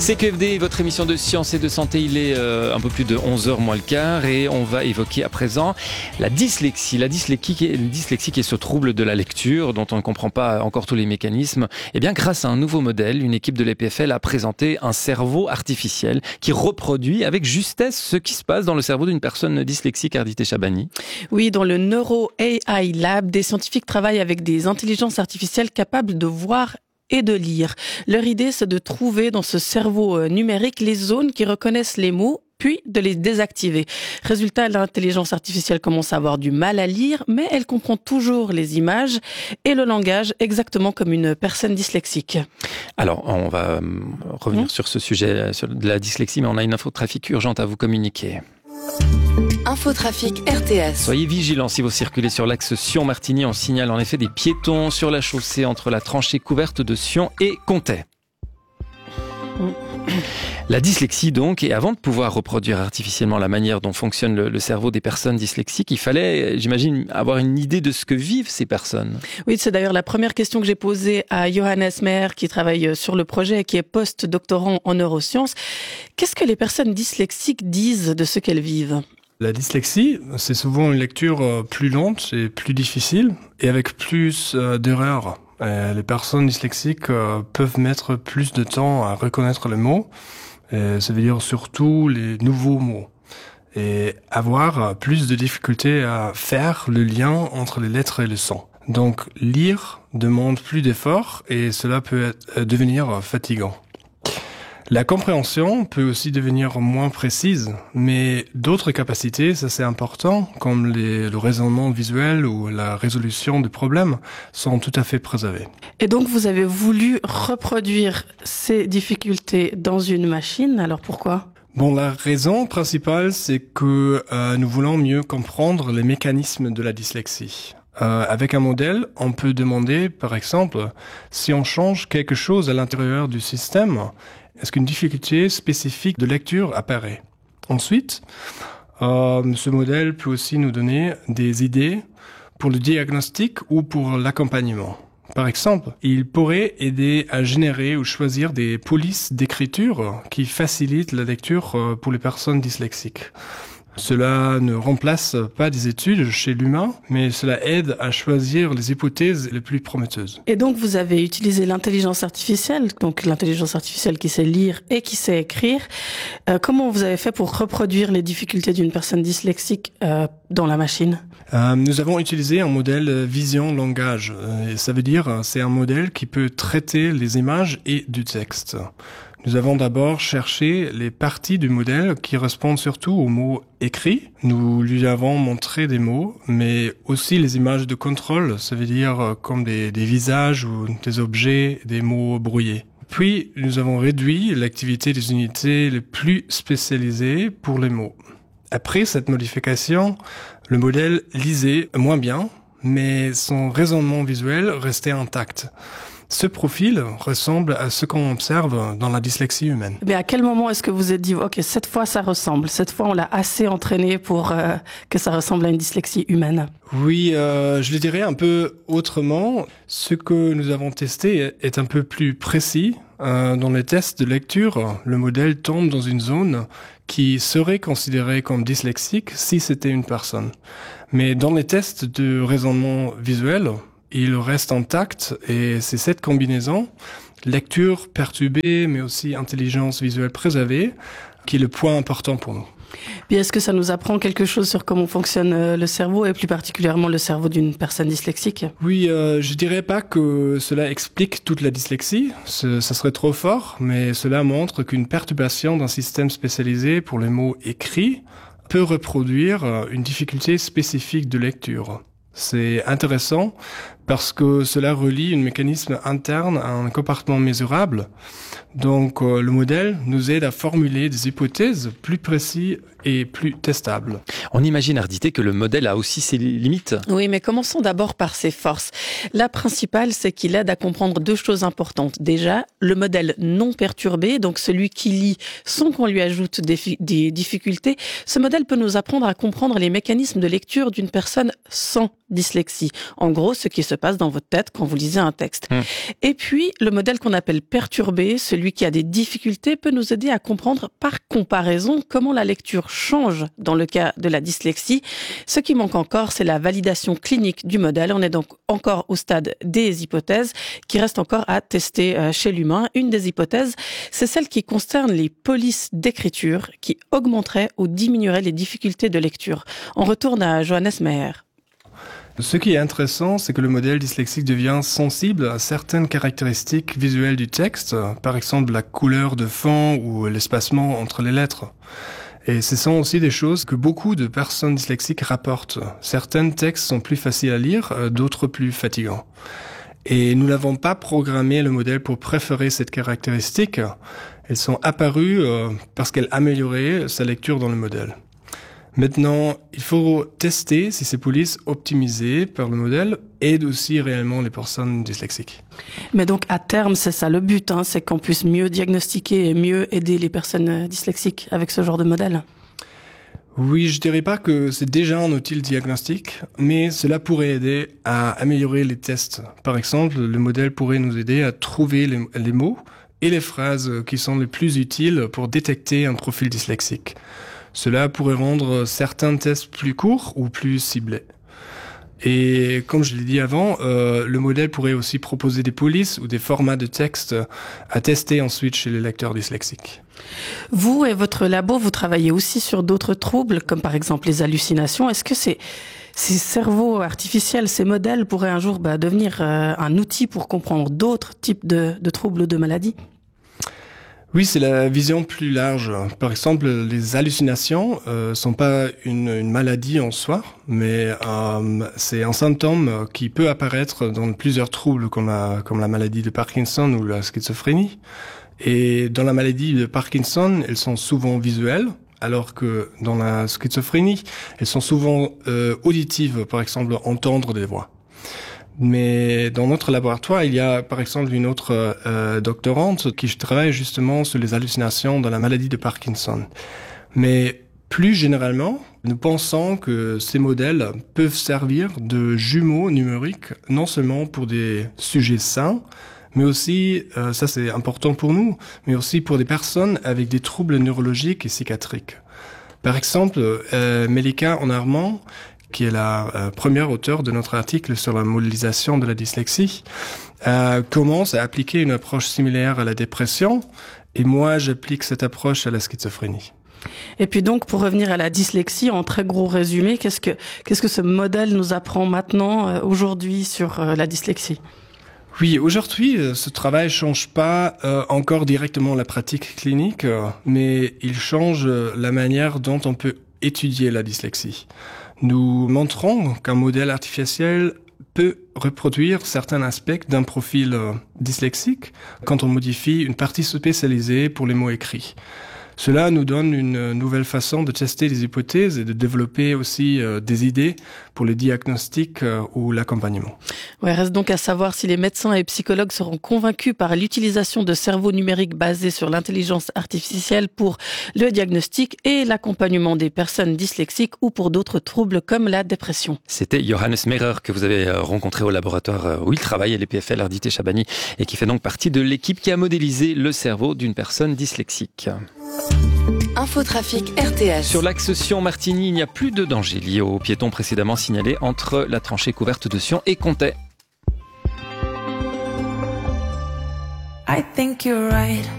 C'est QFD, votre émission de science et de santé. Il est un peu plus de 11h moins le quart et on va évoquer à présent la dyslexie. La dyslexie qui est ce trouble de la lecture dont on ne comprend pas encore tous les mécanismes. Eh bien, grâce à un nouveau modèle, une équipe de l'EPFL a présenté un cerveau artificiel qui reproduit avec justesse ce qui se passe dans le cerveau d'une personne dyslexique, Ardité Chabani. Oui, dans le Neuro AI Lab, des scientifiques travaillent avec des intelligences artificielles capables de voir et de lire. Leur idée, c'est de trouver dans ce cerveau numérique les zones qui reconnaissent les mots, puis de les désactiver. Résultat, l'intelligence artificielle commence à avoir du mal à lire, mais elle comprend toujours les images et le langage exactement comme une personne dyslexique. Alors, on va revenir sur ce sujet de la dyslexie, mais on a une infotrafic urgente à vous communiquer. Infotrafic RTS. Soyez vigilants si vous circulez sur l'axe Sion-Martigny. On signale en effet des piétons sur la chaussée entre la tranchée couverte de Sion et Comtet. La dyslexie donc, et avant de pouvoir reproduire artificiellement la manière dont fonctionne le cerveau des personnes dyslexiques, il fallait, j'imagine, avoir une idée de ce que vivent ces personnes. Oui, c'est d'ailleurs la première question que j'ai posée à Johannes Meyer qui travaille sur le projet et qui est post-doctorant en neurosciences. Qu'est-ce que les personnes dyslexiques disent de ce qu'elles vivent ? La dyslexie, c'est souvent une lecture plus lente et plus difficile et avec plus d'erreurs. Les personnes dyslexiques peuvent mettre plus de temps à reconnaître les mots, ça veut dire surtout les nouveaux mots, et avoir plus de difficultés à faire le lien entre les lettres et le son. Donc lire demande plus d'efforts et cela peut devenir fatigant. La compréhension peut aussi devenir moins précise, mais d'autres capacités, ça c'est important, comme le raisonnement visuel ou la résolution de problèmes, sont tout à fait préservées. Et donc vous avez voulu reproduire ces difficultés dans une machine, alors pourquoi ? Bon, la raison principale, c'est que nous voulons mieux comprendre les mécanismes de la dyslexie. Avec un modèle, on peut demander, par exemple, si on change quelque chose à l'intérieur du système, est-ce qu'une difficulté spécifique de lecture apparaît ? Ensuite, ce modèle peut aussi nous donner des idées pour le diagnostic ou pour l'accompagnement. Par exemple, il pourrait aider à générer ou choisir des polices d'écriture qui facilitent la lecture pour les personnes dyslexiques. Cela ne remplace pas des études chez l'humain, mais cela aide à choisir les hypothèses les plus prometteuses. Et donc vous avez utilisé l'intelligence artificielle, donc l'intelligence artificielle qui sait lire et qui sait écrire. Comment vous avez fait pour reproduire les difficultés d'une personne dyslexique dans la machine ? Nous avons utilisé un modèle vision-langage. Ça veut dire c'est un modèle qui peut traiter les images et du texte. Nous avons d'abord cherché les parties du modèle qui correspondent surtout aux mots écrits. Nous lui avons montré des mots, mais aussi les images de contrôle, ça veut dire comme des visages ou des objets, des mots brouillés. Puis, nous avons réduit l'activité des unités les plus spécialisées pour les mots. Après cette modification, le modèle lisait moins bien, mais son raisonnement visuel restait intact. Ce profil ressemble à ce qu'on observe dans la dyslexie humaine. Mais à quel moment est-ce que vous vous êtes dit « Ok, cette fois ça ressemble, cette fois on l'a assez entraîné pour que ça ressemble à une dyslexie humaine ?» Oui, je le dirais un peu autrement. Ce que nous avons testé est un peu plus précis. Dans les tests de lecture, le modèle tombe dans une zone qui serait considérée comme dyslexique si c'était une personne. Mais dans les tests de raisonnement visuel, il reste intact et c'est cette combinaison, lecture perturbée mais aussi intelligence visuelle préservée, qui est le point important pour nous. Puis est-ce que ça nous apprend quelque chose sur comment fonctionne le cerveau et plus particulièrement le cerveau d'une personne dyslexique ? Oui, je dirais pas que cela explique toute la dyslexie, ça serait trop fort, mais cela montre qu'une perturbation d'un système spécialisé pour les mots écrits peut reproduire une difficulté spécifique de lecture. C'est intéressant parce que cela relie un mécanisme interne à un comportement mesurable. Donc le modèle nous aide à formuler des hypothèses plus précises et plus testables. On imagine, Ardité, que le modèle a aussi ses limites. Oui, mais commençons d'abord par ses forces. La principale, c'est qu'il aide à comprendre deux choses importantes. Déjà, le modèle non perturbé, donc celui qui lit sans qu'on lui ajoute des difficultés, ce modèle peut nous apprendre à comprendre les mécanismes de lecture d'une personne sans dyslexie. En gros, ce qui se se passe dans votre tête quand vous lisez un texte. Et puis, le modèle qu'on appelle perturbé, celui qui a des difficultés, peut nous aider à comprendre par comparaison comment la lecture change dans le cas de la dyslexie. Ce qui manque encore, c'est la validation clinique du modèle. On est donc encore au stade des hypothèses qui restent encore à tester chez l'humain. Une des hypothèses, c'est celle qui concerne les polices d'écriture qui augmenteraient ou diminueraient les difficultés de lecture. On retourne à Johannes Meyer. Ce qui est intéressant, c'est que le modèle dyslexique devient sensible à certaines caractéristiques visuelles du texte, par exemple la couleur de fond ou l'espacement entre les lettres. Et ce sont aussi des choses que beaucoup de personnes dyslexiques rapportent. Certains textes sont plus faciles à lire, d'autres plus fatigants. Et nous n'avons pas programmé le modèle pour préférer cette caractéristique. Elles sont apparues parce qu'elles amélioraient sa lecture dans le modèle. Maintenant, il faut tester si ces polices optimisées par le modèle aident aussi réellement les personnes dyslexiques. Mais donc, à terme, c'est ça le but, c'est qu'on puisse mieux diagnostiquer et mieux aider les personnes dyslexiques avec ce genre de modèle. Oui, je dirais pas que c'est déjà un outil diagnostic, mais cela pourrait aider à améliorer les tests. Par exemple, le modèle pourrait nous aider à trouver les mots et les phrases qui sont les plus utiles pour détecter un profil dyslexique. Cela pourrait rendre certains tests plus courts ou plus ciblés. Et comme je l'ai dit avant, le modèle pourrait aussi proposer des polices ou des formats de texte à tester ensuite chez les lecteurs dyslexiques. Vous et votre labo, vous travaillez aussi sur d'autres troubles, comme par exemple les hallucinations. Est-ce que ces cerveaux artificiels, ces modèles pourraient un jour devenir un outil pour comprendre d'autres types de troubles ou de maladies ? Oui, c'est la vision plus large. Par exemple, les hallucinations sont pas une maladie en soi, mais c'est un symptôme qui peut apparaître dans plusieurs troubles comme la maladie de Parkinson ou la schizophrénie. Et dans la maladie de Parkinson, elles sont souvent visuelles, alors que dans la schizophrénie, elles sont souvent auditives, par exemple entendre des voix. Mais dans notre laboratoire, il y a par exemple une autre doctorante qui travaille justement sur les hallucinations dans la maladie de Parkinson. Mais plus généralement, nous pensons que ces modèles peuvent servir de jumeaux numériques, non seulement pour des sujets sains, mais aussi, ça c'est important pour nous, mais aussi pour des personnes avec des troubles neurologiques et psychiatriques. Par exemple, Melika Onarman, qui est la première auteure de notre article sur la modélisation de la dyslexie, commence à appliquer une approche similaire à la dépression, et moi j'applique cette approche à la schizophrénie. Et puis donc, pour revenir à la dyslexie, en très gros résumé, qu'est-ce que ce modèle nous apprend maintenant, aujourd'hui, sur la dyslexie ? Oui, aujourd'hui, ce travail change pas encore directement la pratique clinique, mais il change la manière dont on peut étudier la dyslexie. Nous montrons qu'un modèle artificiel peut reproduire certains aspects d'un profil dyslexique quand on modifie une partie spécialisée pour les mots écrits. Cela nous donne une nouvelle façon de tester des hypothèses et de développer aussi des idées pour le diagnostic ou l'accompagnement. Ouais, reste donc à savoir si les médecins et psychologues seront convaincus par l'utilisation de cerveaux numériques basés sur l'intelligence artificielle pour le diagnostic et l'accompagnement des personnes dyslexiques ou pour d'autres troubles comme la dépression. C'était Johannes Meyer que vous avez rencontré au laboratoire où il travaille à l'EPFL Arditi Chabani et qui fait donc partie de l'équipe qui a modélisé le cerveau d'une personne dyslexique. Infotrafic RTH. Sur l'axe Sion-Martigny, il n'y a plus de danger lié aux piétons précédemment signalés entre la tranchée couverte de Sion et Comté. I think you're right.